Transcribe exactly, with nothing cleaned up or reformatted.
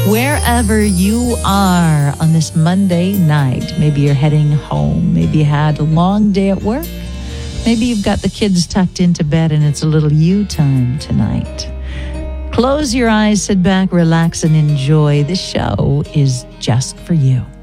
Wherever you are on this Monday night, maybe you're heading home, maybe you had a long day at work, maybe you've got the kids tucked into bed and it's a little you time tonight. Close your eyes, sit back, relax, and enjoy. This show is just for you.